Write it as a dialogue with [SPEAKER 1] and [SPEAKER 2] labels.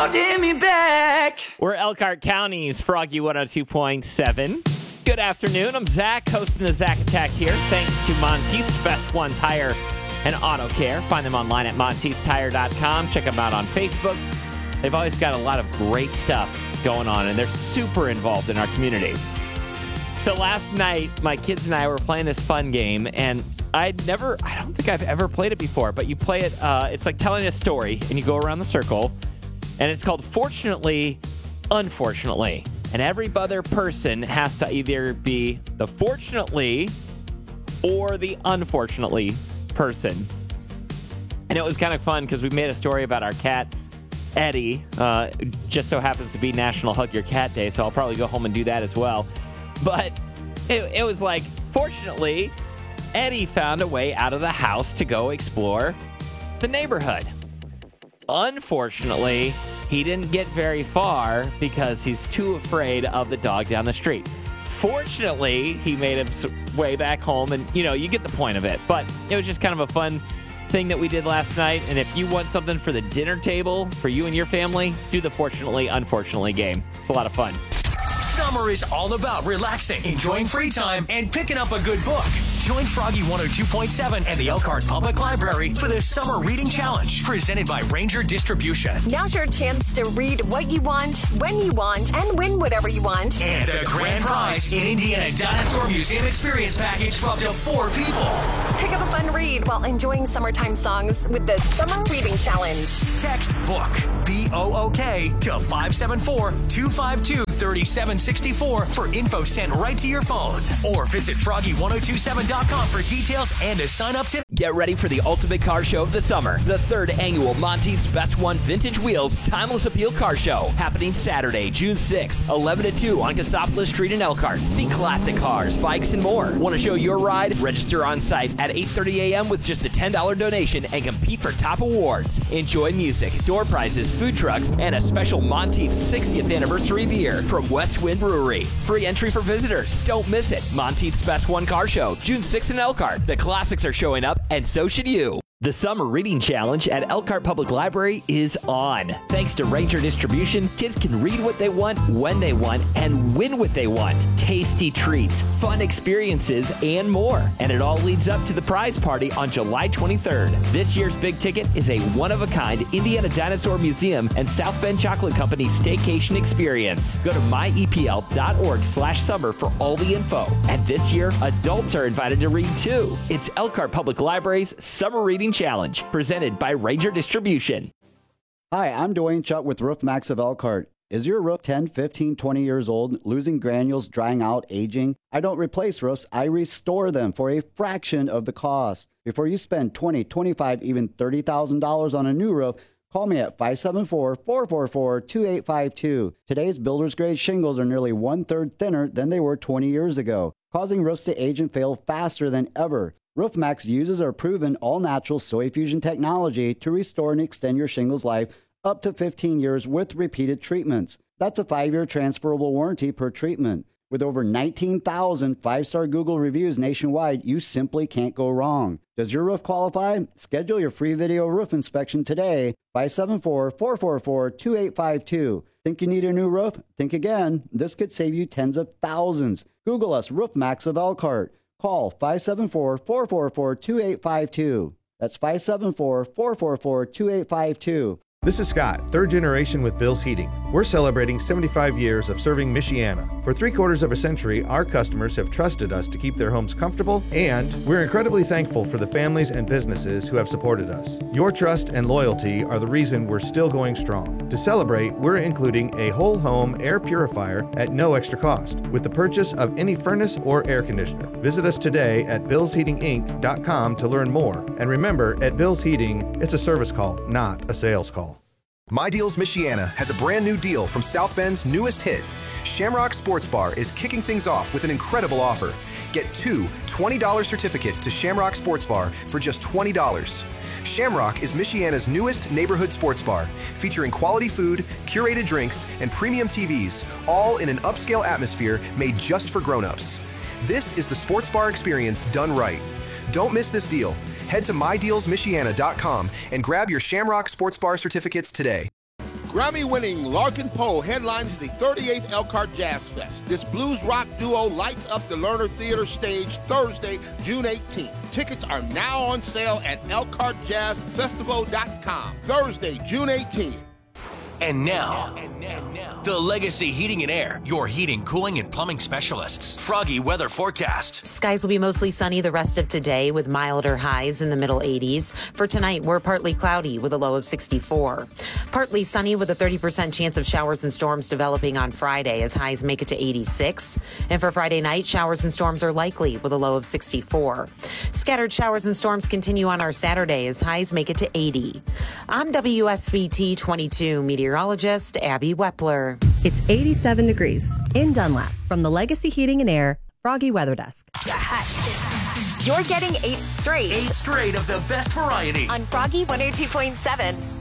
[SPEAKER 1] holding me back.
[SPEAKER 2] We're Elkhart County's Froggy 102.7. Good afternoon. I'm Zach, hosting the Zach Attack here. Thanks to Monteith's Best One Tire and Auto Care. Find them online at monteithtire.com. Check them out on Facebook. They've always got a lot of great stuff going on, and they're super involved in our community. So last night, my kids and I were playing this fun game, and I don't think I've ever played it before, but you play it, it's like telling a story, and you go around the circle, and it's called Fortunately, Unfortunately. And every other person has to either be the fortunately or the unfortunately person. And it was kind of fun because we made a story about our cat, Eddie. Just so happens to be National Hug Your Cat Day, so I'll probably go home and do that as well. But it was like, fortunately, Eddie found a way out of the house to go explore the neighborhood. Unfortunately, he didn't get very far because he's too afraid of the dog down the street. Fortunately, he made his way back home, and, you get the point of it. But it was just kind of a fun thing that we did last night. And if you want something for the dinner table for you and your family, do the Fortunately, Unfortunately game. It's a lot of fun.
[SPEAKER 3] Summer is all about relaxing, enjoying free time, and picking up a good book. Join Froggy 102.7 and the Elkhart Public Library for the Summer Reading Challenge, presented by Ranger Distribution.
[SPEAKER 4] Now's your chance to read what you want, when you want, and win whatever you want.
[SPEAKER 3] And the grand prize, an Indiana Dinosaur Museum Experience Package for up to 4 people.
[SPEAKER 4] Pick up a fun read while enjoying summertime songs with the Summer Reading Challenge.
[SPEAKER 3] Text BOOK, B-O-O-K, to 574-252-3764 for info sent right to your phone. Or visit Froggy1027.com for details and to sign up to.
[SPEAKER 5] Get ready for the ultimate car show of the summer. The 3rd annual Monteith's Best One Vintage Wheels Timeless Appeal Car Show. Happening Saturday, June 6th, 11 to 2 on Cassopolis Street in Elkhart. See classic cars, bikes, and more. Want to show your ride? Register on site at 8:30 a.m. with just a $10 donation and compete for top awards. Enjoy music, door prizes, food trucks, and a special Monteith's 60th anniversary beer from West Wind Brewery. Free entry for visitors. Don't miss it. Monteith's Best One Car Show, June 6th in Elkhart. The classics are showing up, and so should you. The Summer Reading Challenge at Elkhart Public Library is on. Thanks to Ranger Distribution, kids can read what they want, when they want, and win what they want. Tasty treats, fun experiences, and more. And it all leads up to the prize party on July 23rd. This year's big ticket is a one-of-a-kind Indiana Dinosaur Museum and South Bend Chocolate Company staycation experience. Go to myepl.org/summer for all the info. And this year, adults are invited to read too. It's Elkhart Public Library's Summer Reading Challenge, presented by Ranger Distribution.
[SPEAKER 6] Hi, I'm Dwayne Chuck with Roof Max of Elkhart. Is your roof 10, 15, 20 years old, losing granules, drying out, aging? I don't replace roofs, I restore them for a fraction of the cost. Before you spend $20, $25, even $30,000 on a new roof, call me at 574-444-2852. Today's builder's grade shingles are nearly 1/3 thinner than they were 20 years ago, causing roofs to age and fail faster than ever. RoofMax uses our proven all-natural soil fusion technology to restore and extend your shingles life up to 15 years with repeated treatments. That's a 5-year transferable warranty per treatment. With over 19,000 5-star Google reviews nationwide, you simply can't go wrong. Does your roof qualify? Schedule your free video roof inspection today. 574-444-2852. Think you need a new roof? Think again. This could save you tens of thousands. Google us, RoofMax of Elkhart. Call 574-444-2852. That's 574-444-2852.
[SPEAKER 7] This is Scott, 3rd generation with Bill's Heating. We're celebrating 75 years of serving Michiana. For 3/4 of a century, our customers have trusted us to keep their homes comfortable, and we're incredibly thankful for the families and businesses who have supported us. Your trust and loyalty are the reason we're still going strong. To celebrate, we're including a whole home air purifier at no extra cost with the purchase of any furnace or air conditioner. Visit us today at billsheatinginc.com to learn more. And remember, at Bill's Heating, it's a service call, not a sales call.
[SPEAKER 8] My Deals Michiana has a brand new deal from South Bend's newest hit. Shamrock Sports Bar is kicking things off with an incredible offer. Get 2 $20 certificates to Shamrock Sports Bar for just $20. Shamrock is Michiana's newest neighborhood sports bar, featuring quality food, curated drinks, and premium TVs, all in an upscale atmosphere made just for grown-ups. This is the sports bar experience done right. Don't miss this deal. Head to mydealsmichiana.com and grab your Shamrock Sports Bar certificates today.
[SPEAKER 1] Grammy-winning Larkin Poe headlines the 38th Elkhart Jazz Fest. This blues rock duo lights up the Lerner Theater stage Thursday, June 18th. Tickets are now on sale at ElkhartJazzFestival.com. Thursday, June 18th.
[SPEAKER 3] And now, the Legacy Heating and Air, your heating, cooling, and plumbing specialists. Froggy weather forecast.
[SPEAKER 9] Skies will be mostly sunny the rest of today with milder highs in the middle 80s. For tonight, we're partly cloudy with a low of 64. Partly sunny with a 30% chance of showers and storms developing on Friday as highs make it to 86. And for Friday night, showers and storms are likely with a low of 64. Scattered showers and storms continue on our Saturday as highs make it to 80. I'm WSBT 22 meteorologist Abby Wepler.
[SPEAKER 10] It's 87 degrees in Dunlap from the Legacy Heating and Air Froggy Weather Desk.
[SPEAKER 4] You're getting 8 straight.
[SPEAKER 3] 8 straight of the best variety
[SPEAKER 4] on Froggy 102.7.